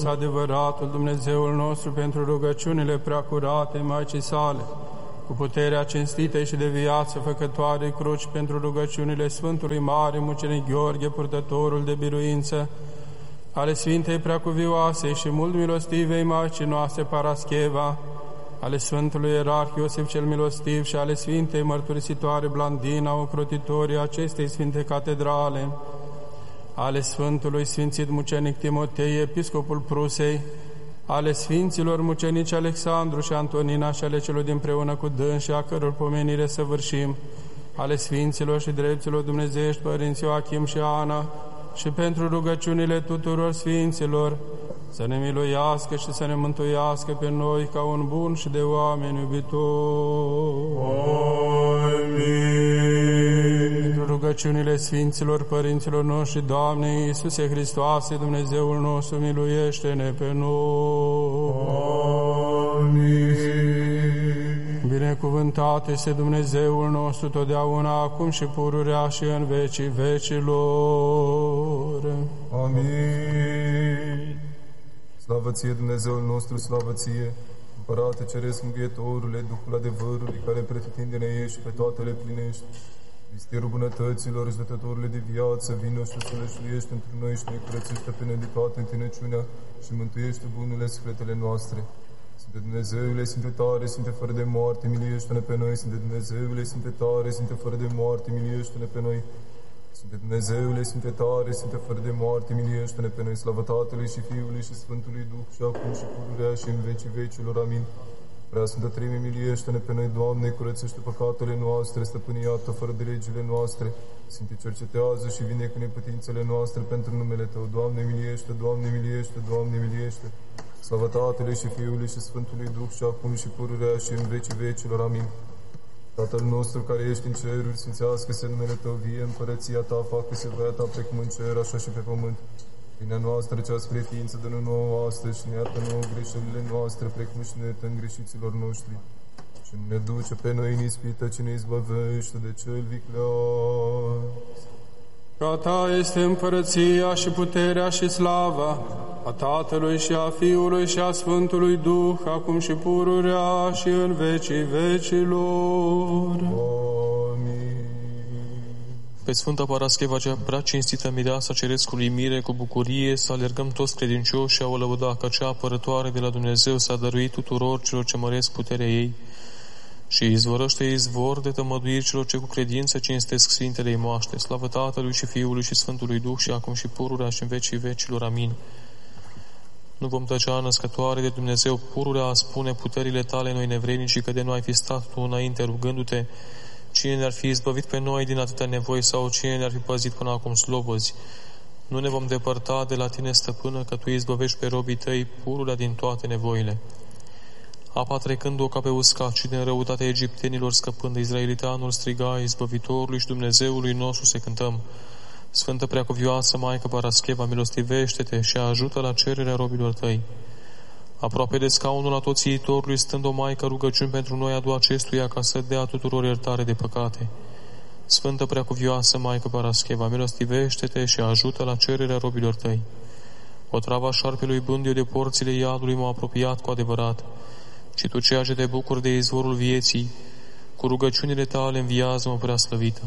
adevăratul Dumnezeul nostru pentru rugăciunile preacurate Maicii sale, cu puterea cinstitei și de viață făcătoare cruci pentru rugăciunile Sfântului Mare Mucenic Gheorghe, purtătorul de biruință, ale Sfintei Preacuvioase și mult milostivei Maicii noastre Parascheva, ale Sfântului Ierarh Iosif cel Milostiv și ale Sfintei Mărturisitoare Blandina, ocrotitorii acestei Sfinte Catedrale, ale Sfântului Sfințit Mucenic Timotei, Episcopul Prusei, ale Sfinților Mucenici Alexandru și Antonina și ale celor dinpreună cu dânsi, a căror pomenire săvârșim, ale Sfinților și Drepților Dumnezeiești Părinți Ioachim și Ana, și pentru rugăciunile tuturor Sfinților, să ne miluiască și să ne mântuiască pe noi ca un bun și de oameni iubitori. Amin. Pentru rugăciunile Sfinților Părinților noștri, Doamne Iisuse Hristoase, Dumnezeul nostru, miluiește-ne pe noi. Amin. Binecuvântat este Dumnezeul nostru totdeauna, acum și pururea și în vecii vecilor. Amin. Slavă ție, Dumnezeul nostru, slavă ție, Împărate Ceresc, Mângâietorule, Duhul adevărului, care pretutindene ești și pe toate le plinești. Misterul bunătăților, Judecătorule de viață, vină și sălășluiești pentru noi și ne curățește pe noi de toată întinăciunea și mântuiește bunurile sufletele noastre. Sfinte Dumnezeule, Sfinte tare, Sfinte fără de moarte, miluiește-ne pe noi. Sfinte Dumnezeule, Sfinte tare, Sfinte fără de moarte, miluiește-ne pe noi. Sfinte Dumnezeule, Sfinte tare, Sfinte fără de moarte, miluiește-ne pe noi. Slavă Tatălui și Fiului și Sfântului Duh, și acum și pururea și în vecii vecilor. Amin. Prea Sfântă Treime, miluiește-ne pe noi, Doamne, curățește păcatele noastre, stăpâne, iată fără de legile noastre. Sfinte, cercetează și vindecă neputințele noastre pentru numele Tău. Doamne, miluiește, Doamne, miluiește, Doamne, miluiește. Slavă Tatălui și Fiului și Sfântului Duh, și acum și pururea și în vecii vecilor. Amin. Tatăl nostru care ești în ceruri, sfințească-se numele Tău, vie împărăția Ta, facă-se voia Ta precum în cer, așa și pe pământ. Pâinea noastră cea spre ființă dă-ne nouă astăzi și ne iartă nouă greșelile noastre, precum și ne iertăm greșiților noștri. Și nu ne duce pe noi în ispită, ci ne izbăvește de cel viclean. Că Ta este împărăția și puterea și slava a Tatălui și a Fiului și a Sfântului Duh, acum și pururea și în vecii vecilor. Amin. Pe Sfânta Parascheva, cea prea cinstită Mireasa Cerescului Mire, cu bucurie să alergăm toți credincioși și a o lăuda, că cea apărătoare de la Dumnezeu s-a dăruit tuturor celor ce măresc puterea ei și izvorăște izvor de tămăduiri celor ce cu credință cinstesc Sfintele moaște. Slavă Tatălui și Fiului și Sfântului Duh, și acum și pururea și în vecii vecilor. Amin. Nu vom tăcea, născătoare de Dumnezeu, pururea spune puterile Tale noi nevrednici, că de noi ai fi stat Tu înainte rugându-te. Cine ne-ar fi izbăvit pe noi din atâtea nevoi, sau cine ne-ar fi păzit până acum slobăzi? Nu ne vom depărta de la Tine, Stăpână, că Tu izbăvești pe robii Tăi, pururea din toate nevoile. Apa trecând-o ca pe uscat și din răutatea egiptenilor scăpând, izraelitanul striga izbăvitorului și Dumnezeului nostru să cântăm. Sfântă Preacuvioasă Maică Parascheva, milostivește-te și ajută la cererea robilor Tăi. Aproape de scaunul atoțiitorului, stând o Maică, rugăciuni pentru noi adu acestuia, ca să dea tuturor iertare de păcate. Sfântă Preacuvioasă Maică Parascheva, milostivește-te și ajută la cererea robilor Tăi. Otrava șarpelui bândiu de porțile iadului m-a apropiat cu adevărat, și Tu, ceea ce te bucuri de izvorul vieții, cu rugăciunile Tale înviază-mă prea slăvită.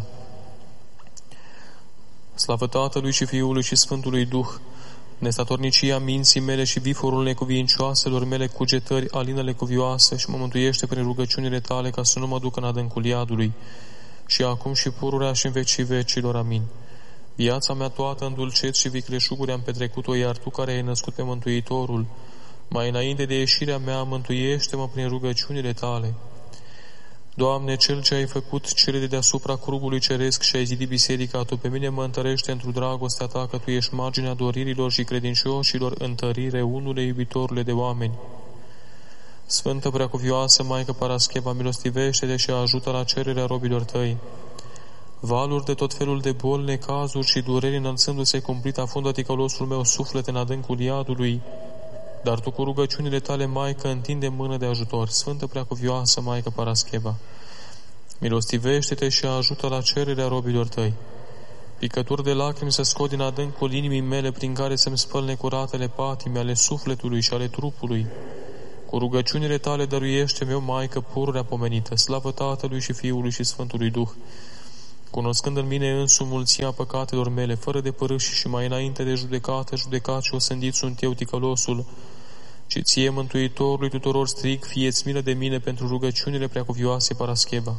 Slavă Tatălui și Fiului și Sfântului Duh, nestatornicia minții mele și viforul necuvincioaselor mele cugetări, alină-le cuvioase și mă mântuiește prin rugăciunile Tale, ca să nu mă duc în adâncul iadului, și acum și pururea și în vecii vecilor. Amin. Viața mea toată în dulceți și vicleșuguri am petrecut-o, iar Tu, care ai născut pe Mântuitorul, mai înainte de ieșirea mea, mântuiește-mă prin rugăciunile Tale. Doamne, Cel ce ai făcut cele de deasupra crugului ceresc și ai zidit biserica, Tu pe mine mă întărește într-o dragostea Ta, că Tu ești marginea doririlor și credincioșilor, întărire unule iubitorule de oameni. Sfântă Preacuvioasă Maică Parascheva, milostivește-te și ajută la cererea robilor Tăi. Valuri de tot felul de boli, necazuri și dureri înălțându-se cumplit, afundă ticălosul meu suflet în adâncul iadului, dar Tu cu rugăciunile Tale, Maică, întinde mână de ajutor. Sfântă Preacuvioasă Maică Parascheva, milostivește-te și ajută la cererea robilor Tăi. Picături de lacrimi să scot din adâncul inimii mele, prin care să-mi spăl necuratele patime ale sufletului și ale trupului. Cu rugăciunile tale dăruiește-mi, o Maică, pururea pomenită, slavă Tatălui și Fiului și Sfântului Duh. Cunoscând în mine însumi mulțimea păcatelor mele, fără de părâși și mai înainte de judecată, judecat și osândit sunt eu, ticălosul, și ție, Mântuitorului tuturor, strig, fie-ți milă de mine pentru rugăciunile preacuvioase Parascheva.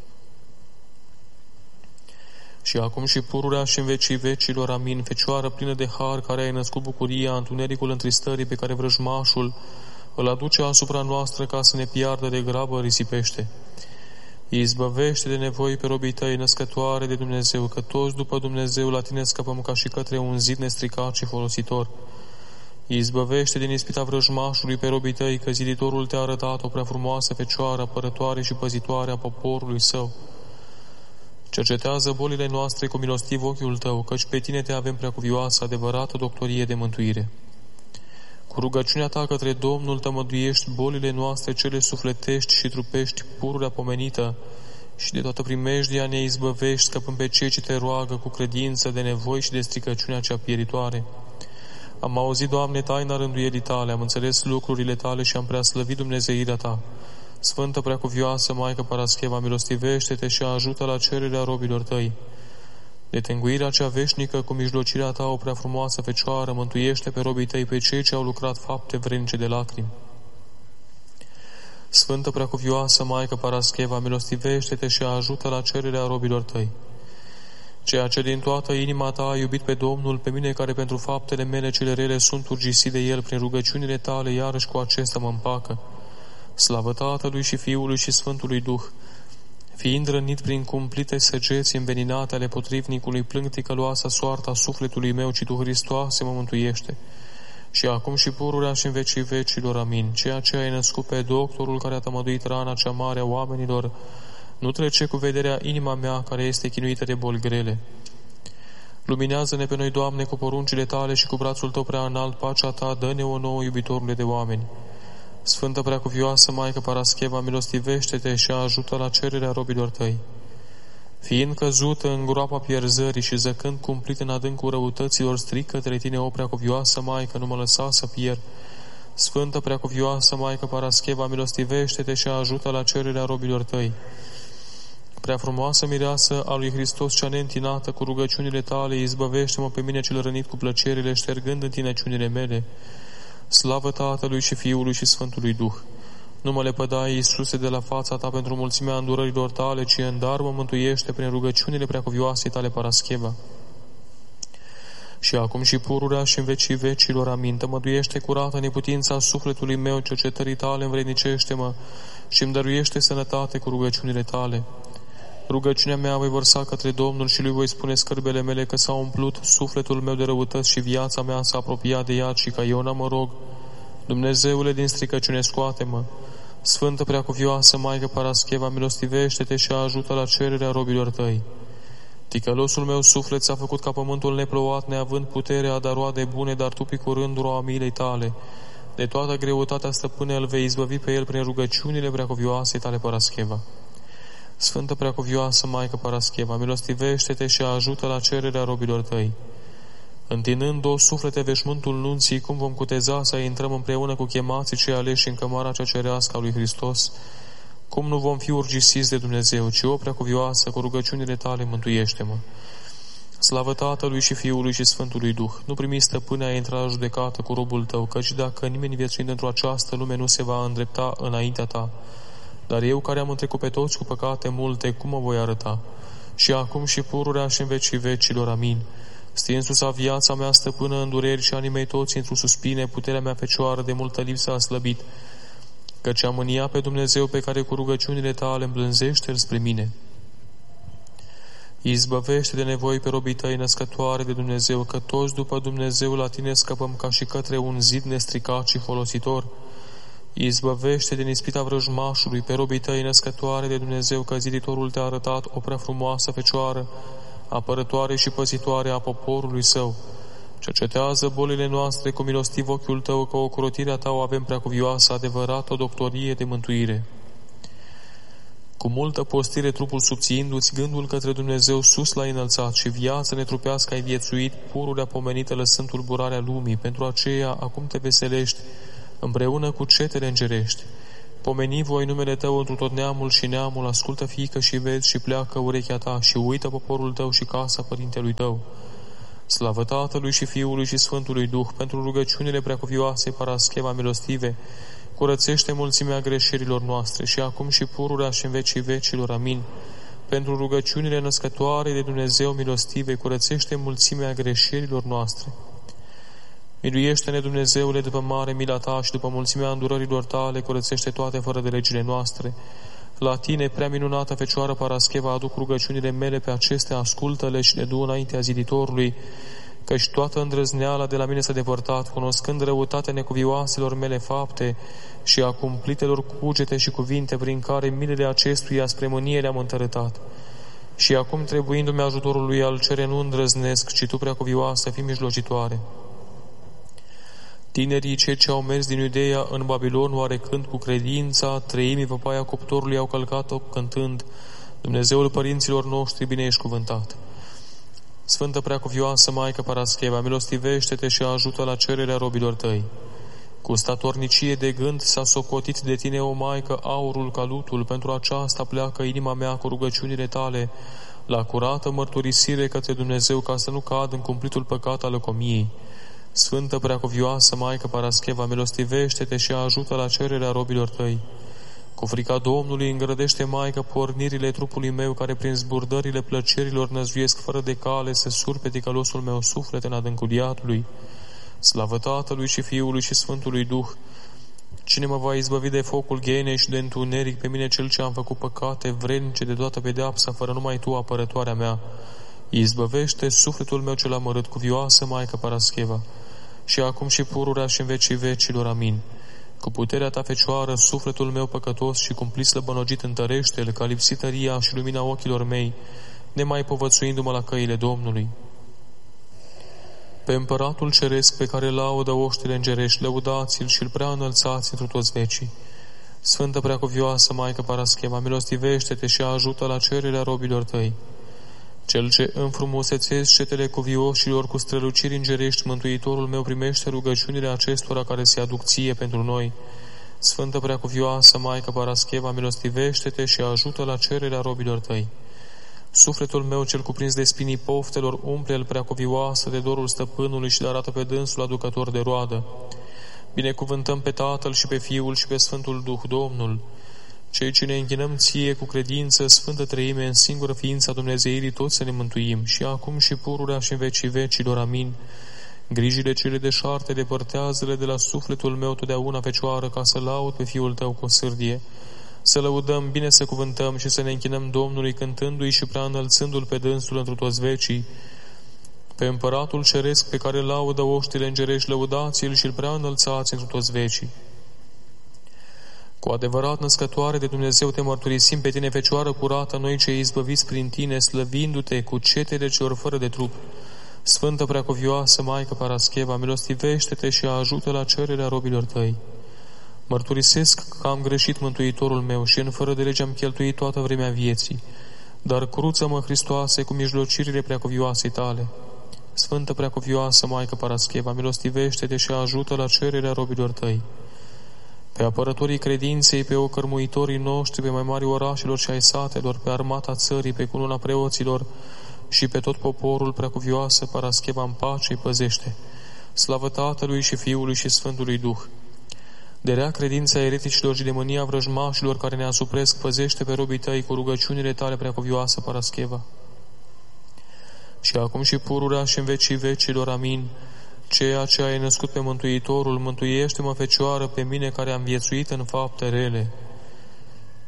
Și acum și pururea și în vecii vecilor, amin. Fecioară plină de har, care ai născut bucuria, întunericul întristării pe care vrăjmașul îl aduce asupra noastră ca să ne piardă de grabă, risipește. Izbăvește de nevoi pe robii tăi, născătoare de Dumnezeu, că toți după Dumnezeu la tine scăpăm ca și către un zid nestricat și folositor. Izbăvește din ispita vrăjmașului pe robii tăi, că ziditorul te-a arătat o prea frumoasă fecioară, apărătoare și păzitoare a poporului său. Cercetează bolile noastre cu milostiv ochiul tău, căci pe tine te avem preacuvioasă, adevărată doctorie de mântuire. Cu rugăciunea ta către Domnul tămăduiești bolile noastre cele sufletești și trupești, pururea pomenită, și de toată primejdia ne izbăvești, scăpând pe cei ce te roagă cu credință de nevoi și de stricăciunea cea pieritoare. Am auzit, Doamne, taina rânduielii tale, am înțeles lucrurile tale și am preaslăvit dumnezeirea ta. Sfântă preacuvioasă Maică Parascheva, milostivește-te și ajută la cererea robilor tăi. De tenguirea cea veșnică, cu mijlocirea ta, o prea frumoasă Fecioară, mântuiește pe robii tăi, pe cei ce au lucrat fapte vrednice de lacrimi. Sfântă preacuvioasă Maică Parascheva, milostivește-te și ajută la cererea robilor tăi. Ceea ce din toată inima ta a iubit pe Domnul, pe mine care pentru faptele mele cele rele sunt urgisit de El, prin rugăciunile tale, iarăși cu acesta mă împacă. Slavă Tatălui și Fiului și Sfântului Duh. Fiind rănit prin cumplite săgeți înveninate ale potrivnicului, plâng ticăloasa soarta sufletului meu, ci Tu, Hristoase, mă mântuiește. Și acum și pururea și în vecii vecilor, amin. Ceea ce ai născut pe doctorul care a tămăduit rana cea mare a oamenilor, nu trece cu vederea inima mea, care este chinuită de boli grele. Luminează-ne pe noi, Doamne, cu poruncile Tale și cu brațul Tău prea înalt, pacea Ta, dă-ne o nouă, iubitorule de oameni. Sfântă preacuvioasă Maică Parascheva, milostivește-te și ajută la cererea robilor Tăi. Fiind căzută în groapa pierzării și zăcând cumplit în adâncul răutăților, stric către Tine, o preacuvioasă Maică, nu mă lăsa să pierd. Sfântă preacuvioasă Maică Parascheva, milostivește-te și ajută la cererea robilor Tăi. Prea frumoasă mireasă a lui Hristos cea neîntinată, cu rugăciunile Tale, izbăvește-mă pe mine cel rănit cu plăcerile, ștergând întinăciunile mele. Slavă Tatălui și Fiului și Sfântului Duh. Nu mă lepădai, Iisuse, de la fața Ta pentru mulțimea îndurărilor Tale, ci în dar mă mântuiește prin rugăciunile preacuvioasei Tale Parascheva. Și acum și pururea și în vecii vecilor, amin. Tămăduiește curată neputința sufletului meu, cercetării Tale învrednicește-mă și îmi dăruiește sănătate cu rugăciunile Tale. Rugăciunea mea voi vărsa către Domnul și Lui voi spune scârbele mele, că s-a umplut sufletul meu de răutăți și viața mea s-a apropiat de iad, și ca Iona mă rog, Dumnezeule din stricăciune, scoate-mă. Sfântă preacuvioasă Maică Parascheva, milostivește-te și ajută la cererea robilor Tăi. Ticălosul meu suflet s-a făcut ca pământul neplouat, neavând puterea de a roade bune, dar Tu, picurând roa milei Tale, de toată greutatea, stăpâne, îl vei izbăvi pe el prin rugăciunile preacuvioasei Tale Parascheva. Sfântă preacuvioasă Maică Parascheva, milostivește-te și ajută la cererea robilor Tăi. Întinând două suflete veșmântul nunții, cum vom cuteza să intrăm împreună cu chemații cei aleși în cămara cea cerească a lui Hristos, cum nu vom fi urgisiți de Dumnezeu, ci, o preacuvioasă, cu rugăciunile Tale, mântuiește-mă. Slavă Tatălui și Fiului și Sfântului Duh. Nu primi, stăpâne, a intra la judecată cu robul Tău, căci dacă nimeni viețuind într-o această lume nu se va îndrepta înaintea Ta, dar eu, care am întrecut pe toți cu păcate multe, cum mă voi arăta? Și acum și pururea și în vecii vecilor, amin. Stinsu-sa viața mea, stăpână, în dureri și anii mei toți într-o suspine, puterea mea fecioară de multă lipsă a slăbit, căci am mânia pe Dumnezeu, pe care cu rugăciunile Tale îmblânzește-L spre mine. Izbăvește de nevoi pe robii Tăi, născătoare de Dumnezeu, că toți după Dumnezeu la Tine scăpăm ca și către un zid nestricat și folositor. Izbăvește din ispita vrăjmașului pe robii Tăi, născătoare de Dumnezeu, că ziditorul Te-a arătat o prea frumoasă Fecioară, apărătoare și păzitoare a poporului Său. Cercetează bolile noastre cu milostiv ochiul Tău, că ocrotirea Ta o avem preacuvioasă, adevărată o doctorie de mântuire. cu multă postire trupul subțiindu-ți, gândul către Dumnezeu sus l-ai înălțat și viața netrupească ai viețuit, pururea pomenită lăsând tulburarea lumii. Pentru aceea acum te veselești împreună cu cetele îngerești. Pomeni voi numele tău întru tot neamul și neamul, ascultă, fiică, și vezi și pleacă urechea ta și uită poporul tău și casa părintelui tău. Slavă Tatălui și Fiului și Sfântului Duh, pentru rugăciunile preacuvioase Parascheva milostive, curățește mulțimea greșelilor noastre și acum și pururea și în vecii vecilor. Amin. Pentru rugăciunile născătoare de Dumnezeu milostive, curățește mulțimea greșelilor noastre. Miluiește-ne, Dumnezeule, după mare mila ta și după mulțimea îndurărilor tale, curățește toate fără de legile noastre. La tine, prea minunată Fecioară Parascheva, aduc rugăciunile mele pe acestea, ascultă-le și le du înaintea ziditorului, căci toată îndrăzneala de la mine s-a depărtat, cunoscând răutatea necuvioaselor mele fapte și a cumplitelor cugete și cuvinte prin care milele acestuia spre mânie le-am întărătat. Și acum, trebuindu-mi ajutorul lui, al cere nu îndrăznesc, ci tu, preacuvioasă, fii mijlocitoare. Tinerii cei ce au mers din Iudeea în Babilon, oarecând cu credința, treimii văpaia cuptorului au călcat-o cântând, Dumnezeul părinților noștri bine ești cuvântat. Sfântă preacuvioasă Maică Parascheva, milostivește-te și ajută la cererea robilor tăi. Cu statornicie de gând s-a socotit de tine, o Maică, aurul ca lutul, pentru aceasta pleacă inima mea cu rugăciunile tale la curată mărturisire către Dumnezeu, ca să nu cad în cumplitul păcat al lăcomiei. Sfântă preacuvioasă Maică Parascheva, milostivește-te și ajută la cererea robilor tăi. Cu frica Domnului îngrădește, Maică, pornirile trupului meu, care prin zburdările plăcerilor năzduiesc fără de cale să surpe ticălosul meu suflet în adâncul iadului. Slavă Tatălui și Fiului și Sfântului Duh! Cine mă va izbăvi de focul ghenei și de întuneric, pe mine cel ce am făcut păcate vrednice de toată pedeapsa, fără numai tu, apărătoarea mea? Izbăvește sufletul meu cel amărât, cuvioasă Maică Parascheva, și acum și pururea și în vecii vecilor. Amin. Cu puterea ta, Fecioară, sufletul meu păcătos și cumplit slăbănogit întărește-l, ca lipsit tăria și lumina ochilor mei, nemai povățuindu-mă la căile Domnului. Pe Împăratul Ceresc, pe care laudă oștile îngerești, lăudați-l și-l prea înălțați întru toți vecii. Sfântă preacuvioasă Maică Parascheva, milostivește-te și ajută la cererea robilor tăi. Cel ce înfrumusețezi cetele cuvioșilor cu străluciri îngerești, Mântuitorul meu, primește rugăciunile acestora care se aduc ție pentru noi. Sfântă preacuvioasă Maică Parascheva, milostivește-te și ajută la cererea robilor tăi. Sufletul meu cel cuprins de spinii poftelor, umple-l, preacuvioasă, de dorul stăpânului și le arată pe dânsul aducător de roadă. Binecuvântăm pe Tatăl și pe Fiul și pe Sfântul Duh, Domnul. Cei ce ne închinăm ție cu credință, Sfântă Treime, în singură ființa Dumnezeirii, toți să ne mântuim, și acum și pururea și în vecii vecilor. Amin. Grijile cele deșarte depărtează-le de la sufletul meu totdeauna, Fecioară, ca să laud pe Fiul tău cu o sârdie. Să lăudăm, bine să cuvântăm și să ne închinăm Domnului, cântându-i și prea înălțându-l pe dânsul întru toți vecii. Pe Împăratul Ceresc, pe care laudă oștile îngerești, lăudați-l și-l prea înălțați întru toți vecii. Cu adevărat născătoare de Dumnezeu te mărturisim pe tine, Fecioară curată, noi cei izbăviți prin tine, slăvindu-te cu cetele celor fără de trup. Sfântă preacuvioasă Maică Parascheva, milostivește-te și ajută la cererea robilor tăi. Mărturisesc că am greșit, Mântuitorul meu, și în fără de lege am cheltuit toată vremea vieții, dar cruță-mă, Hristoase, cu mijlocirile preacuvioasei tale. Sfântă preacuvioasă Maică Parascheva, milostivește-te și ajută la cererea robilor tăi. Pe apărătorii credinței, pe ocărmuitorii noștri, pe mai mari orașelor și ai satelor, pe armata țării, pe cununa preoților și pe tot poporul, preacuvioasă Parascheva, în pace îi păzește. Slavă Tatălui și Fiului și Sfântului Duh! De rea credința ereticilor și de mânia vrăjmașilor care ne asupresc, păzește pe robii tăi cu rugăciunile tale, preacuvioasă Parascheva. Și acum și pururea și în vecii vecilor. Amin. Ceea ce ai născut pe Mântuitorul, mântuiește-mă, Fecioară, pe mine care am viețuit în fapte rele.